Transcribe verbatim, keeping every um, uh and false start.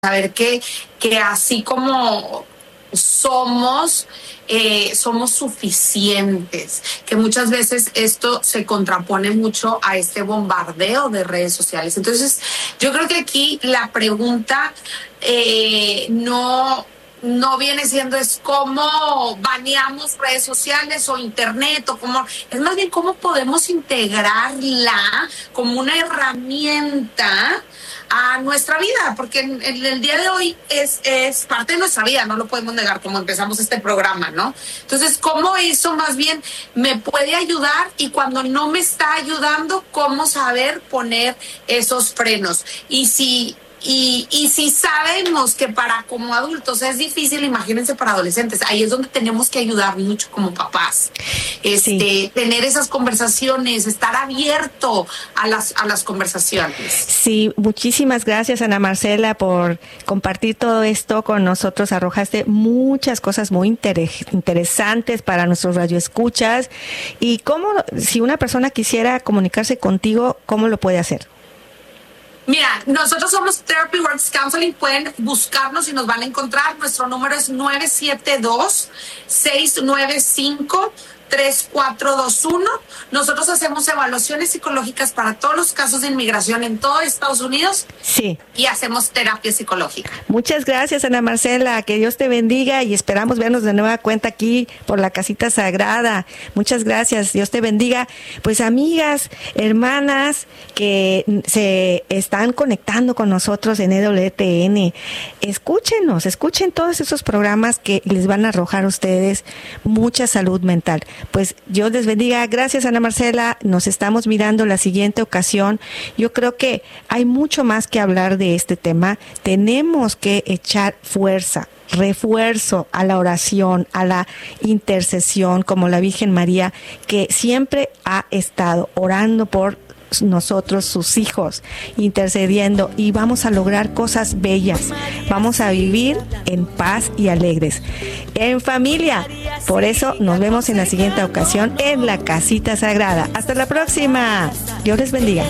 saber que, que así como somos, eh, somos suficientes, que muchas veces esto se contrapone mucho a este bombardeo de redes sociales. Entonces, yo creo que aquí la pregunta eh, no... no viene siendo es cómo baneamos redes sociales o internet o cómo, es más bien cómo podemos integrarla como una herramienta a nuestra vida, porque en, en el día de hoy es, es parte de nuestra vida, no lo podemos negar, como empezamos este programa, ¿no? Entonces, cómo eso más bien me puede ayudar, y cuando no me está ayudando, cómo saber poner esos frenos. Y si Y, y si sabemos que para como adultos es difícil, imagínense para adolescentes. Ahí es donde tenemos que ayudar mucho como papás. Este, sí. Tener esas conversaciones, estar abierto a las, a las conversaciones. Sí, muchísimas gracias, Ana Marcela, por compartir todo esto con nosotros. Arrojaste muchas cosas muy inter- interesantes para nuestros radioescuchas. Y cómo, si una persona quisiera comunicarse contigo, ¿cómo lo puede hacer? Mira, nosotros somos Therapy Works Counseling, pueden buscarnos y nos van a encontrar. Nuestro número es nueve siete dos, seis nueve cinco, tres cuatro dos uno. Nosotros hacemos evaluaciones psicológicas para todos los casos de inmigración en todo Estados Unidos. Sí. Y hacemos terapia psicológica. Muchas gracias, Ana Marcela. Que Dios te bendiga y esperamos vernos de nueva cuenta aquí por la Casita Sagrada. Muchas gracias. Dios te bendiga. Pues amigas, hermanas que se están conectando con nosotros en E W T N, escúchenos, escuchen todos esos programas que les van a arrojar a ustedes mucha salud mental. Pues Dios les bendiga. Gracias, Ana Marcela. Nos estamos mirando la siguiente ocasión. Yo creo que hay mucho más que hablar de este tema. Tenemos que echar fuerza, refuerzo a la oración, a la intercesión, como la Virgen María, que siempre ha estado orando por nosotros, sus hijos, intercediendo, y vamos a lograr cosas bellas. Vamos a vivir en paz y alegres, en familia. Por eso nos vemos en la siguiente ocasión en la Casita Sagrada. Hasta la próxima. Dios les bendiga.